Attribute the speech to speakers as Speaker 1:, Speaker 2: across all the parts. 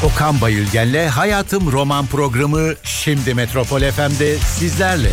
Speaker 1: Okan Bayülgen'le Hayatım Roman programı şimdi Metropol FM'de sizlerle.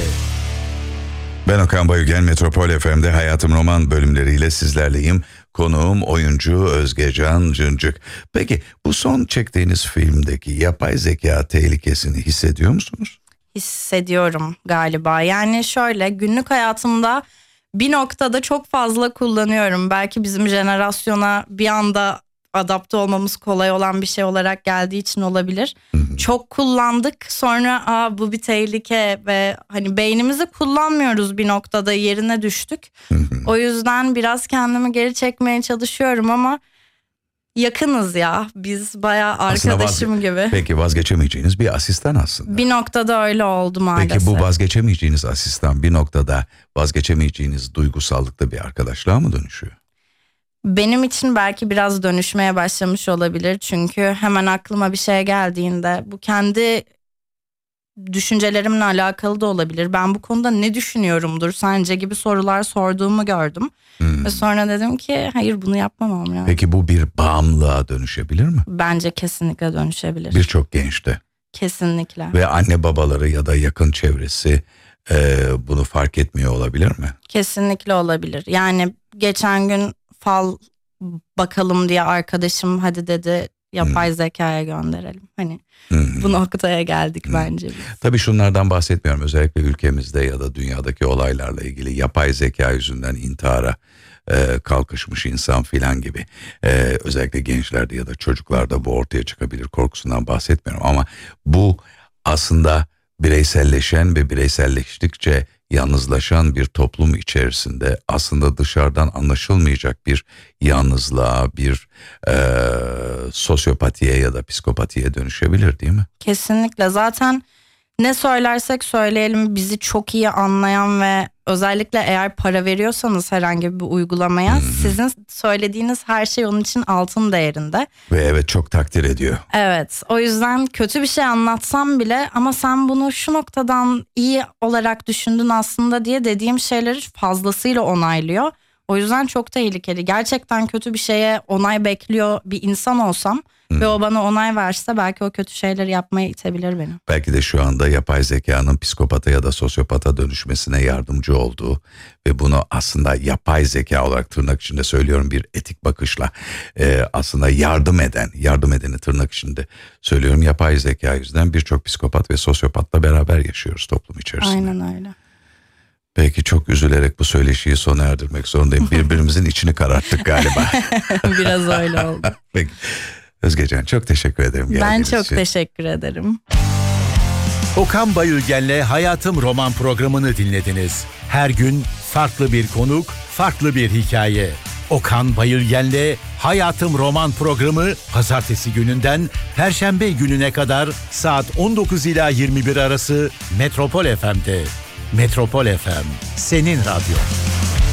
Speaker 2: Ben Okan Bayülgen, Metropol FM'de Hayatım Roman bölümleriyle sizlerleyim. Konuğum oyuncu Özgecan Cıncık. Peki bu son çektiğiniz filmdeki yapay zeka tehlikesini hissediyor musunuz?
Speaker 3: Hissediyorum galiba. Yani şöyle, günlük hayatımda bir noktada çok fazla kullanıyorum. Belki bizim jenerasyona bir anda adapte olmamız kolay olan bir şey olarak geldiği için olabilir. Çok kullandık, sonra bu bir tehlike ve hani beynimizi kullanmıyoruz, bir noktada yerine düştük. O yüzden biraz kendimi geri çekmeye çalışıyorum ama yakınız ya, biz bayağı arkadaşım gibi.
Speaker 2: Peki vazgeçemeyeceğiniz bir asistan aslında.
Speaker 3: Bir noktada öyle oldu maalesef.
Speaker 2: Peki bu vazgeçemeyeceğiniz asistan bir noktada vazgeçemeyeceğiniz duygusallıkta bir arkadaşlığa mı dönüşüyor?
Speaker 3: Benim için belki biraz dönüşmeye başlamış olabilir. Çünkü hemen aklıma bir şey geldiğinde bu kendi düşüncelerimle alakalı da olabilir. Ben bu konuda ne düşünüyorumdur sence gibi sorular sorduğumu gördüm. Ve sonra dedim ki hayır, bunu yapmamam yani.
Speaker 2: Peki bu bir bağımlılığa dönüşebilir mi?
Speaker 3: Bence kesinlikle dönüşebilir.
Speaker 2: Birçok gençte.
Speaker 3: Kesinlikle.
Speaker 2: Ve anne babaları ya da yakın çevresi bunu fark etmiyor olabilir mi?
Speaker 3: Kesinlikle olabilir. Yani geçen gün fal bakalım diye arkadaşım hadi dedi yapay zekaya gönderelim. Hani bu noktaya geldik bence biz.
Speaker 2: Tabii şunlardan bahsetmiyorum. Özellikle ülkemizde ya da dünyadaki olaylarla ilgili yapay zeka yüzünden intihara kalkışmış insan filan gibi. Özellikle gençlerde ya da çocuklarda bu ortaya çıkabilir korkusundan bahsetmiyorum. Ama bu aslında bireyselleşen ve bireyselleştikçe yalnızlaşan bir toplum içerisinde aslında dışarıdan anlaşılmayacak bir yalnızlığa, bir sosyopatiye ya da psikopatiye dönüşebilir değil mi?
Speaker 3: Kesinlikle. Zaten ne söylersek söyleyelim bizi çok iyi anlayan ve özellikle eğer para veriyorsanız herhangi bir uygulamaya sizin söylediğiniz her şey onun için altın değerinde.
Speaker 2: Ve evet, çok takdir ediyor.
Speaker 3: Evet, o yüzden kötü bir şey anlatsam bile ama sen bunu şu noktadan iyi olarak düşündün aslında diye dediğim şeyleri fazlasıyla onaylıyor. O yüzden çok tehlikeli. Gerçekten kötü bir şeye onay bekliyor bir insan olsam ve o bana onay verse belki o kötü şeyleri yapmaya itebilir beni.
Speaker 2: Belki de şu anda yapay zekanın psikopata ya da sosyopata dönüşmesine yardımcı olduğu ve bunu aslında yapay zeka olarak tırnak içinde söylüyorum bir etik bakışla aslında yardım edeni tırnak içinde söylüyorum, yapay zeka yüzünden birçok psikopat ve sosyopatla beraber yaşıyoruz toplum içerisinde.
Speaker 3: Aynen öyle.
Speaker 2: Peki çok üzülerek bu söyleşiyi sona erdirmek zorundayım. Birbirimizin içini kararttık galiba.
Speaker 3: Biraz öyle oldu.
Speaker 2: Peki. Özgecan çok teşekkür ederim.
Speaker 3: Ben çok teşekkür ederim.
Speaker 1: Okan Bayülgen'le Hayatım Roman programını dinlediniz. Her gün farklı bir konuk, farklı bir hikaye. Okan Bayülgen'le Hayatım Roman programı pazartesi gününden perşembe gününe kadar saat 19 ila 21 arası Metropol FM'de. Metropol FM, senin radyo.